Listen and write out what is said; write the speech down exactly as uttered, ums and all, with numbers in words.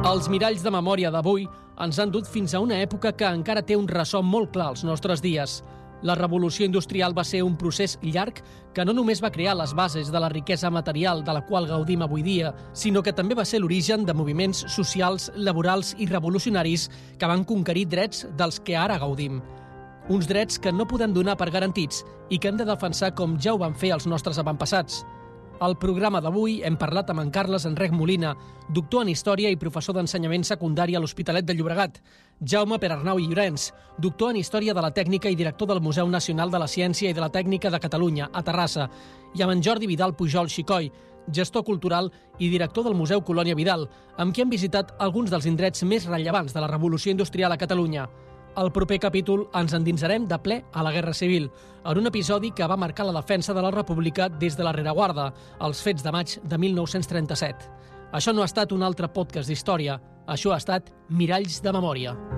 Els miralls de memòria d'avui ens han dut fins a una època que encara té un ressò molt clar als nostres dies. La revolució industrial va ser un procés llarg que no només va crear les bases de la riquesa material de la qual gaudim avui dia, sinó que també va ser l'origen de moviments socials, laborals i revolucionaris que van conquerir drets dels que ara gaudim. Uns drets que no podem donar per garantits i que hem de defensar com ja ho van fer els nostres avantpassats. Al programa d'avui hem parlat amb en Carles Enrech Molina, doctor en Història i professor d'ensenyament secundari a l'Hospitalet de Llobregat, Jaume Perarnau i Llorenç, doctor en Història de la Tècnica i director del Museu Nacional de la Ciència i de la Tècnica de Catalunya, a Terrassa, i amb en Jordi Vidal Pujol Xicoi, gestor cultural i director del Museu Colònia Vidal, amb qui hem visitat alguns dels indrets més rellevants de la revolució industrial a Catalunya. Al proper capítol ens endinsarem de ple a la Guerra Civil, en un episodi que va marcar la defensa de la República des de la rereguarda, els fets de maig de mil nou-cents trenta-set. Això no ha estat un altre podcast d'història, això ha estat Miralls de Memòria.